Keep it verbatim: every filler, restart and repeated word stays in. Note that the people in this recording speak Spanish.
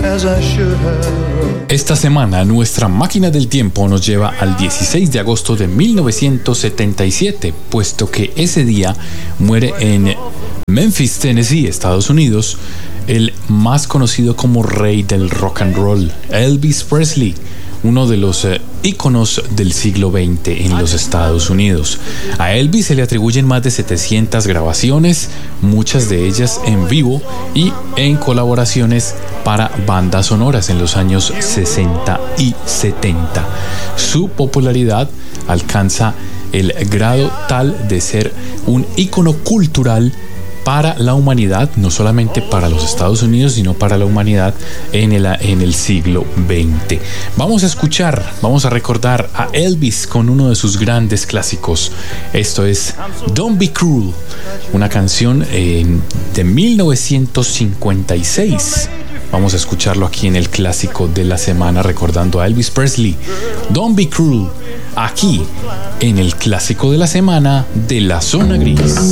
Esta semana nuestra máquina del tiempo nos lleva al dieciséis de agosto de mil novecientos setenta y siete, puesto que ese día muere en Memphis, Tennessee, Estados Unidos, el más conocido como rey del rock and roll, Elvis Presley, uno de los eh, íconos del siglo veinte en los Estados Unidos. A Elvis se le atribuyen más de setecientas grabaciones, muchas de ellas en vivo y en colaboraciones para bandas sonoras en los años sesenta y setenta. Su popularidad alcanza el grado tal de ser un ícono cultural para la humanidad, no solamente para los Estados Unidos, sino para la humanidad en el, en el siglo veinte. Vamos a escuchar, vamos a recordar a Elvis con uno de sus grandes clásicos. Esto es Don't Be Cruel, una canción eh, de mil novecientos cincuenta y seis. Vamos a escucharlo aquí en el clásico de la semana, recordando a Elvis Presley. Don't Be Cruel, aquí en el clásico de la semana de La Zona Gris.